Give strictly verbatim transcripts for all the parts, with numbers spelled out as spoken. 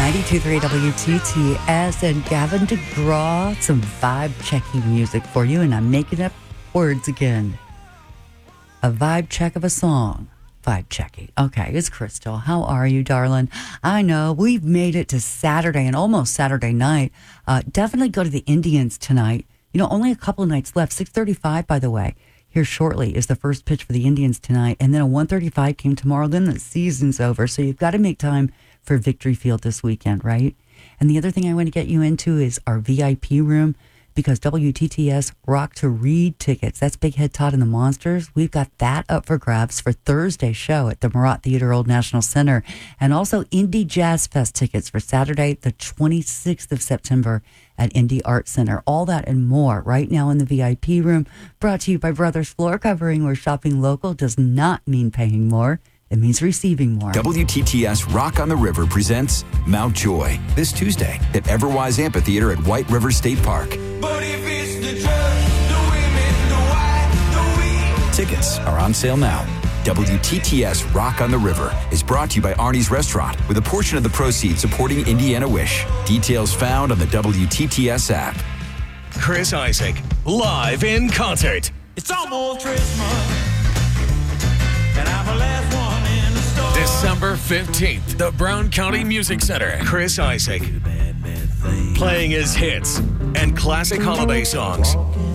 ninety-two point three W T T S and Gavin DeGraw. Some vibe-checking music for you, and I'm making up words again. A vibe check of a song. Vibe checking. Okay, it's Crystal. How are you, darling? I know we've made it to Saturday and almost Saturday night. Uh, definitely go to the Indians tonight. You know, only a couple of nights left. six thirty-five, by the way. Here shortly is the first pitch for the Indians tonight. And then a one thirty-five game tomorrow. Then the season's over. So you've got to make time for Victory Field this weekend, right? And the other thing I want to get you into is our V I P room, because W T T S Rock to Read tickets, that's Big Head Todd and the Monsters. We've got that up for grabs for Thursday's show at the Murat Theater Old National Center. And also Indie Jazz Fest tickets for Saturday, the twenty-sixth of September at Indie Art Center. All that and more right now in the V I P room, brought to you by Brothers Floor Covering, where shopping local does not mean paying more. It means receiving more. W T T S Rock on the River presents Mount Joy this Tuesday at Everwise Amphitheater at White River State Park. But if it's the drugs, the women, the wine, the weed. Tickets are on sale now. W T T S Rock on the River is brought to you by Arnie's Restaurant, with a portion of the proceeds supporting Indiana Wish. Details found on the W T T S app. Chris Isaak, live in concert. It's almost Christmas, and I'm the last one. December fifteenth, the Brown County Music Center. Chris Isaak, playing his hits and classic holiday songs.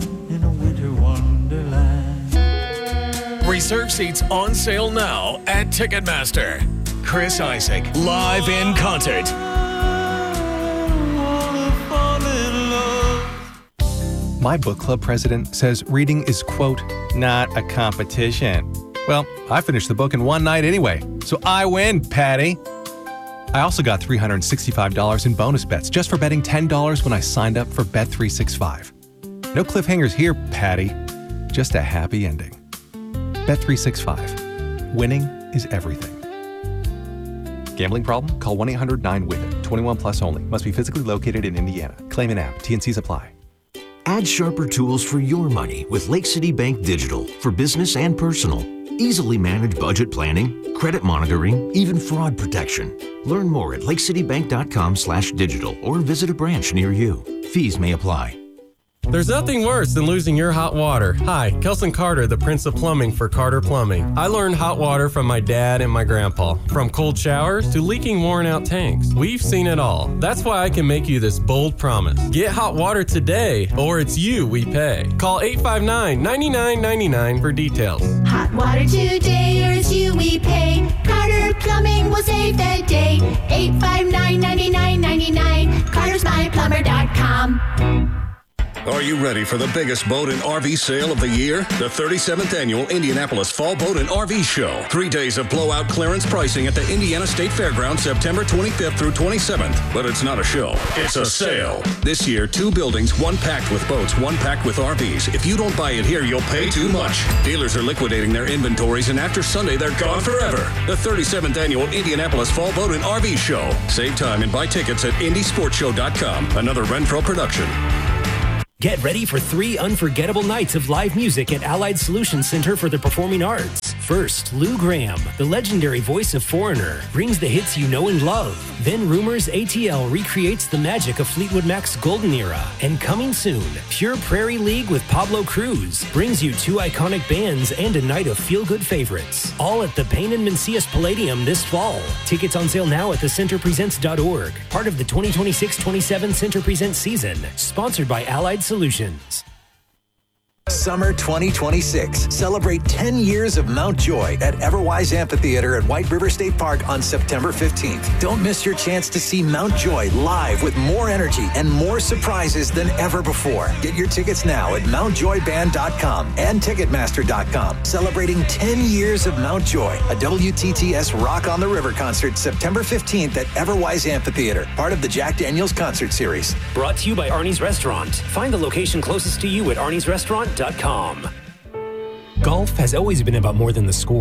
Reserve seats on sale now at Ticketmaster. Chris Isaak, live in concert. My book club president says reading is, quote, not a competition. Well, I finished the book in one night anyway, so I win, Patty. I also got three hundred sixty-five dollars in bonus bets just for betting ten dollars when I signed up for Bet three sixty-five. No cliffhangers here, Patty. Just a happy ending. Bet three sixty-five. Winning is everything. Gambling problem? Call one eight hundred nine with it. twenty-one plus only. Must be physically located in Indiana. Claim an app. T and C's apply. Add sharper tools for your money with Lake City Bank Digital for business and personal. Easily manage budget planning, credit monitoring, even fraud protection. Learn more at lakecitybank.com slash digital or visit a branch near you. Fees may apply. There's nothing worse than losing your hot water. Hi, Kelson Carter, the Prince of Plumbing for Carter Plumbing. I learned hot water from my dad and my grandpa. From cold showers to leaking worn out tanks. We've seen it all. That's why I can make you this bold promise. Get hot water today, or it's you we pay. Call eight five nine, nine nine nine nine for details. Hot water today, or it's you we pay. Carter Plumbing will save the day. eight five nine, nine nine nine nine. carters my plumber dot com. Are you ready for the biggest boat and R V sale of the year? The thirty-seventh Annual Indianapolis Fall Boat and R V Show. Three days of blowout clearance pricing at the Indiana State Fairgrounds, September twenty-fifth through twenty-seventh. But it's not a show. It's a sale. This year, two buildings, one packed with boats, one packed with R Vs. If you don't buy it here, you'll pay too much. Dealers are liquidating their inventories, and after Sunday, they're gone forever. The thirty-seventh Annual Indianapolis Fall Boat and R V Show. Save time and buy tickets at indy sports show dot com. Another Renfro production. Get ready for three unforgettable nights of live music at Allied Solutions Center for the Performing Arts. First, Lou Graham, the legendary voice of Foreigner, brings the hits you know and love. Then Rumors A T L recreates the magic of Fleetwood Mac's golden era. And coming soon, Pure Prairie League with Pablo Cruz brings you two iconic bands and a night of feel-good favorites. All at the Payne and Macias Palladium this fall. Tickets on sale now at the center presents dot org. Part of the twenty twenty-six twenty-seven Center Presents season. Sponsored by Allied Solutions. Summer twenty twenty-six. Celebrate ten years of Mount Joy at Everwise Amphitheater at White River State Park on September fifteenth. Don't miss your chance to see Mount Joy live with more energy and more surprises than ever before. Get your tickets now at mount joy band dot com and ticketmaster dot com. Celebrating ten years of Mount Joy, a W T T S Rock on the River concert September fifteenth at Everwise Amphitheater, part of the Jack Daniels Concert Series. Brought to you by Arnie's Restaurant. Find the location closest to you at arnie's restaurant dot com. Golf has always been about more than the score.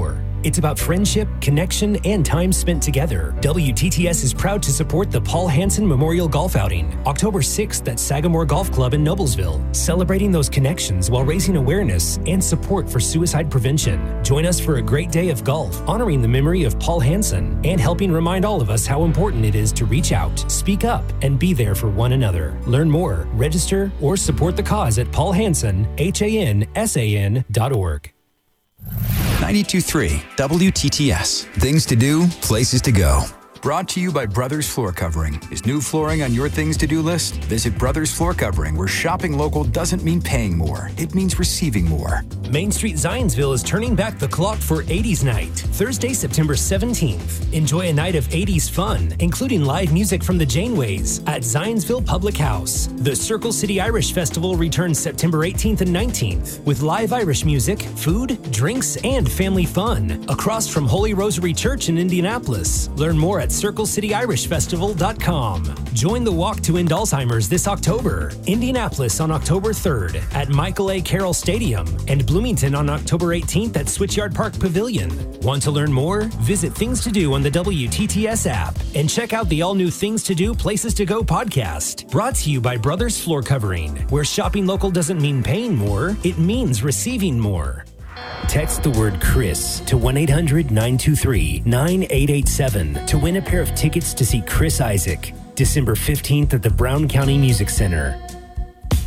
It's about friendship, connection, and time spent together. W T T S is proud to support the Paul Hansen Memorial Golf Outing, October sixth at Sagamore Golf Club in Noblesville, celebrating those connections while raising awareness and support for suicide prevention. Join us for a great day of golf, honoring the memory of Paul Hansen and helping remind all of us how important it is to reach out, speak up, and be there for one another. Learn more, register, or support the cause at paul hansen hansan dot org. ninety-two point three W T T S. Things to do, places to go. Brought to you by Brothers Floor Covering. Is new flooring on your things to do list? Visit Brothers Floor Covering, where shopping local doesn't mean paying more. It means receiving more. Main Street Zionsville is turning back the clock for eighties Night, Thursday, September seventeenth. Enjoy a night of eighties fun, including live music from the Janeways at Zionsville Public House. The Circle City Irish Festival returns September eighteenth and nineteenth with live Irish music, food, drinks, and family fun across from Holy Rosary Church in Indianapolis. Learn more at circle city irish festival dot com. Join the Walk to End Alzheimer's this October. Indianapolis on October third at Michael A. Carroll Stadium and Bloomington on October eighteenth at Switchyard Park Pavilion. Want to learn more? Visit Things to Do on the W T T S app and check out the all-new Things to Do, Places to Go podcast. Brought to you by Brothers Floor Covering, where shopping local doesn't mean paying more, it means receiving more. Text the word Chris to one eight hundred nine two three nine eight eight seven to win a pair of tickets to see Chris Isaak, December fifteenth at the Brown County Music Center.